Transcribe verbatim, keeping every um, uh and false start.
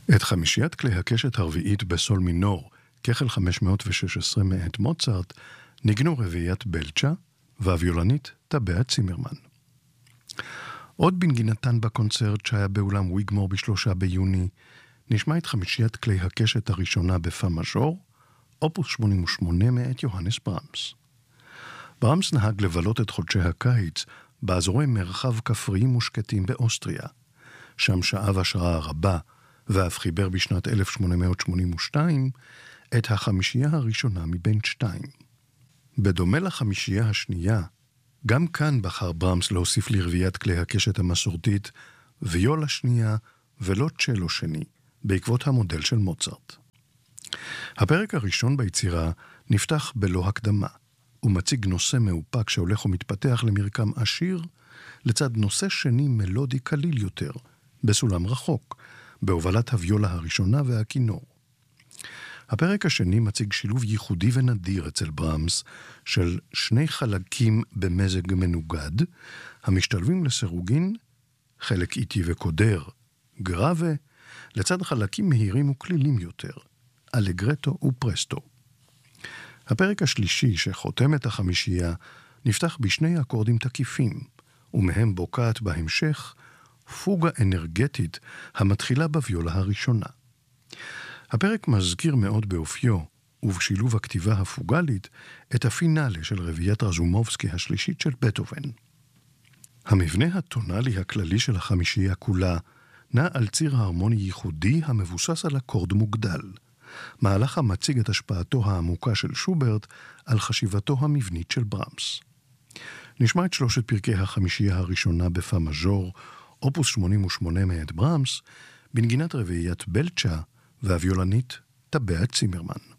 את חמישיית כלי הקשת הרביעית בסול מינור, כחל חמש מאות ושש עשרה מאת מוצרט, ניגנו רביעיית בלצ'ה והוויולנית טבעה צימרמן. עוד בנגינתן בקונצרט שהיה באולם ויגמור בשלושה ביוני, נשמע את חמישיית כלי הקשת הראשונה בפא מז'ור, אופוס שמונים ושמונה מאת יוהנס ברמס. ברמס נהג לבלות את חודשי הקיץ באזורי מרחב כפריים ושקטים באוסטריה, שם שאב השראה רבה, ואף חיבר בשנת אלף שמונה מאות שמונים ושתיים את החמישייה הראשונה מבין שתיים. בדומה לחמישייה השנייה, גם כאן בחר ברמס להוסיף לרביעיית כלי הקשת המסורתית ויולה שנייה ולא צ'לו שני, בעקבות המודל של מוצרט. הפרק הראשון ביצירה נפתח בלא הקדמה, ומציג נושא מאופק שהולך ומתפתח למרקם עשיר, לצד נושא שני מלודי קליל יותר, בסולם רחוק, בהובלת הוויולה הראשונה והכינור. הפרק השני מציג שילוב ייחודי ונדיר אצל ברמס של שני חלקים במזג מנוגד, המשתלבים לסירוגין, חלק איטי וקודר, גרבה, לצד חלקים מהירים וכלילים יותר, אלגרטו ופרסטו. הפרק השלישי שחותם את החמישייה נפתח בשני אקורדים תקיפים, ומהם בוקעת בהמשך פוגה אנרגטית המתחילה בוויולה הראשונה. הפרק מזכיר מאוד באופיו ובשילוב הכתיבה הפוגלית את הפינאלה של רביעיית רזומובסקי השלישית של בטהובן. המבנה הטונלי הכללי של החמישייה כולה נע על ציר הרמוני ייחודי המבוסס על אקורד מוגדל, מהלך המציג את השפעתו העמוקה של שוברט על חשיבתו המבנית של ברמס. נשמע את שלושת פרקי החמישייה הראשונה בפא מז'ור, אופוס שמונים ושמונה מאת ברמס, בנגינת רביעיית בלצ'ה והוויולנית טבעה צימרמן.